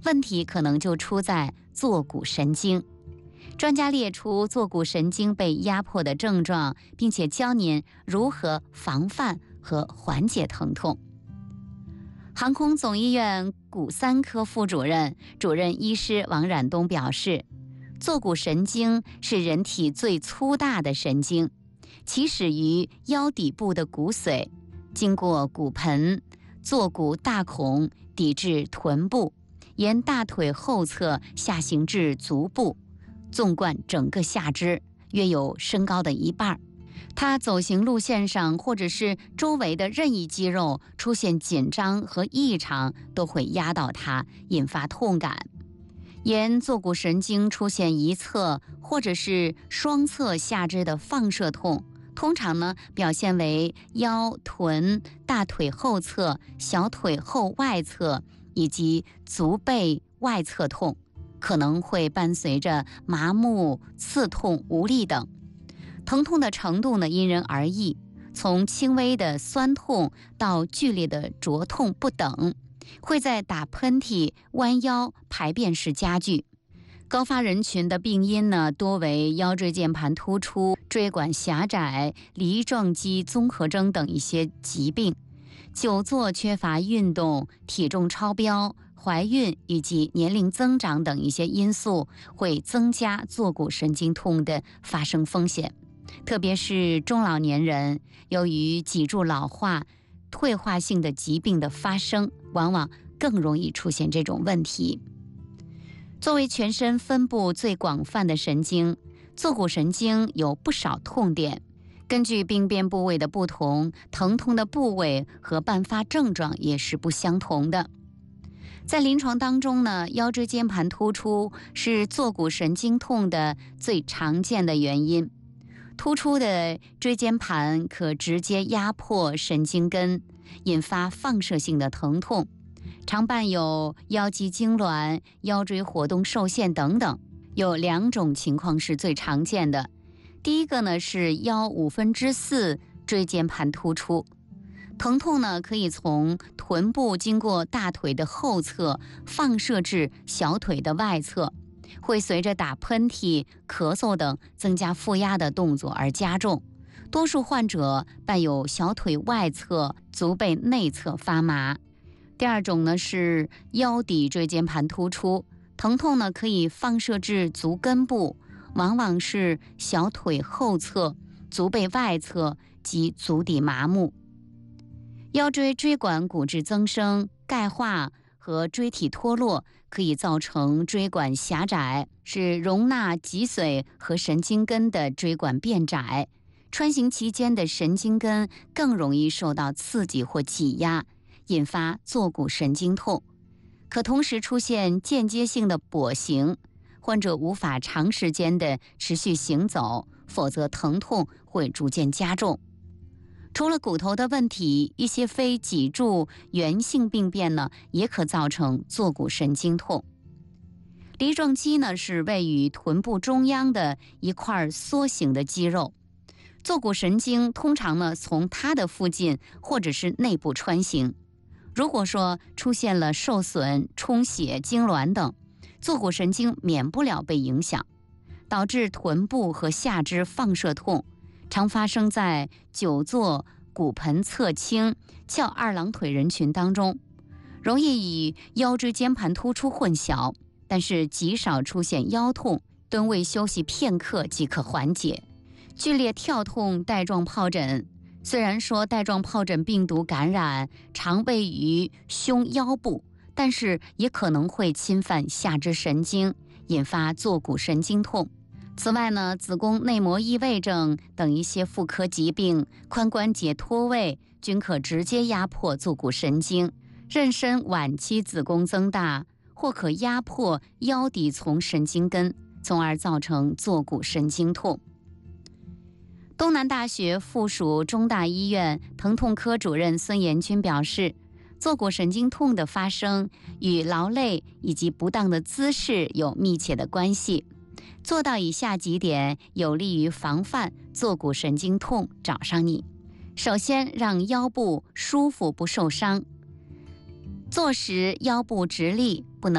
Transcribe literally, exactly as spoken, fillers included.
问题可能就出在坐骨神经。专家列出坐骨神经被压迫的症状，并且教您如何防范和缓解疼痛。航空总医院骨三科副主任、主任医师王冉东表示，坐骨神经是人体最粗大的神经，起始于腰底部的骨髓，经过骨盆、坐骨大孔抵至臀部，沿大腿后侧下行至足部，纵贯整个下肢，约有身高的一半。它走行路线上或者是周围的任意肌肉出现紧张和异常，都会压到它，引发痛感。沿坐骨神经出现一侧或者是双侧下肢的放射痛，通常呢表现为腰、臀、大腿后侧、小腿后外侧以及足背外侧痛，可能会伴随着麻木、刺痛、无力等。疼痛的程度呢因人而异，从轻微的酸痛到剧烈的灼痛不等，会在打喷嚏、弯腰、排便时加剧。高发人群的病因呢多为腰椎间盘突出、椎管狭窄、梨状肌综合征等一些疾病。久坐、缺乏运动、体重超标、怀孕以及年龄增长等一些因素会增加坐骨神经痛的发生风险。特别是中老年人，由于脊柱老化、退化性的疾病的发生，往往更容易出现这种问题。作为全身分布最广泛的神经，坐骨神经有不少痛点，根据病变部位的不同，疼痛的部位和伴发症状也是不相同的。在临床当中呢，腰椎间盘突出是坐骨神经痛的最常见的原因。突出的椎间盘可直接压迫神经根，引发放射性的疼痛，常伴有腰肌痉挛、腰椎活动受限等等。有两种情况是最常见的，第一个呢是腰五分之四椎间盘突出，疼痛呢可以从臀部经过大腿的后侧放射至小腿的外侧，会随着打喷嚏、咳嗽等增加负压的动作而加重。多数患者伴有小腿外侧、足背内侧发麻。第二种呢是腰底椎间盘突出，疼痛呢可以放射至足根部，往往是小腿后侧、足背外侧及足底麻木。腰椎椎管骨质增生、钙化和椎体脱落可以造成椎管狭窄，使容纳脊髓和神经根的椎管变窄，穿行期间的神经根更容易受到刺激或挤压，引发坐骨神经痛。可同时出现间接性的跛行，患者无法长时间的持续行走，否则疼痛会逐渐加重。除了骨头的问题，一些非脊柱源性病变呢，也可造成坐骨神经痛。梨状肌呢，是位于臀部中央的一块缩形的肌肉，坐骨神经通常呢从它的附近或者是内部穿行。如果说出现了受损、充血、痉挛等，坐骨神经免不了被影响，导致臀部和下肢放射痛，常发生在久坐、骨盆侧倾、翘二郎腿人群当中，容易与腰椎间盘突出混淆，但是极少出现腰痛，蹲位休息片刻即可缓解。剧烈跳痛带状疱疹，虽然说带状疱疹病毒感染常位于胸腰部，但是也可能会侵犯下肢神经，引发坐骨神经痛。此外呢，子宫内膜异位症等一些妇科疾病、髋关节脱位均可直接压迫坐骨神经。妊娠晚期子宫增大或可压迫腰底丛神经根，从而造成坐骨神经痛。东南大学附属中大医院疼痛科主任孙延军表示，坐骨神经痛的发生与劳累以及不当的姿势有密切的关系。做到以下几点，有利于防范坐骨神经痛找上你。首先，让腰部舒服不受伤。坐时腰部直立，不能